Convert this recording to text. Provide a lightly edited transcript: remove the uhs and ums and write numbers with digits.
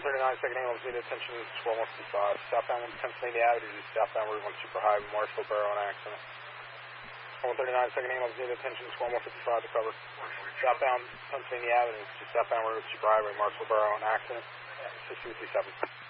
139 second ambulance need attention, squad 155. Southbound Pennsylvania Avenue, southbound Route 1 Super High, Marshall Borough, an accident. 139 second ambulance need attention, squad 155 to cover. Southbound Pennsylvania Avenue, just southbound Route Super Highway, Marshall Borough, an accident. 6237.